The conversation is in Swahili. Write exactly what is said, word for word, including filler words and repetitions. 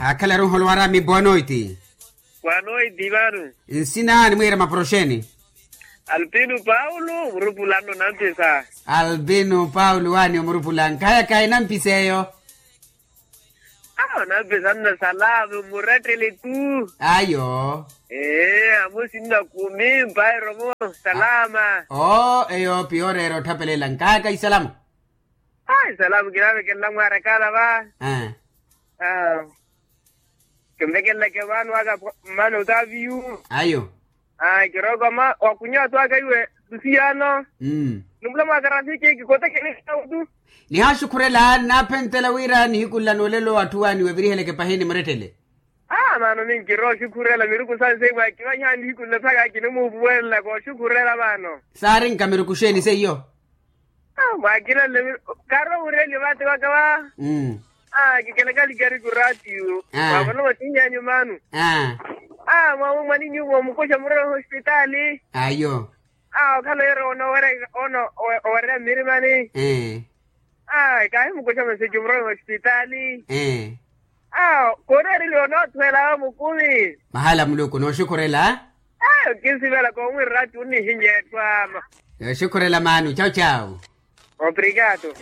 Akala ron holwara mi bonoiti. Bonoiti manu. Insinani mwira maprosheni. Albino Paulo murupulano nampisa. Albino Paulo wani murupulan kaya kaya nampiseyo. Ah, nampisa na salamu muratele tu. Ayo. Eh, amusinda kumi mpai romo salama. Oh, eyo piorero tapele lang kaya kaya salamu. Ay, salamu kinabe kelang marakala ba. Ah. Ah. Kembekela ke manu aga manu taviu. Ayo. Ay, kirogo ma wakunya tu aga iwe dusiano. Mm. Numbla magarafiki kikota kene saudu. Ni hashukurela na pentela wira ni hikula nolelo watuwa ni webirihele ke pahini mretele. Ah, mano min kiro shukurela miruku sanse wa kiwa nyandi hikula saga kinemu buwela ko shukurela mano. Sarin kamirukusheni seyo. Ah, makina le karo ureli bate wakawa. Mm. Ah, kikelekali gari kuratiyo. Ah. Wabano matinya nyumanu. Ah. Ah, mama mani nyumo mukosha mura hospitali. Ayo. Ah, kalo yero ono wara ono wara mirimani. Eh. Ah, kai mukosha msejo mura hospitali. Eh. Ah, kora rilo no twela mukumi. Mahala mluku no shukurela. Ah, kinsi vela ko un ratu ni hinje twama. Shukurela manu. Ciao ciao. Obrigado.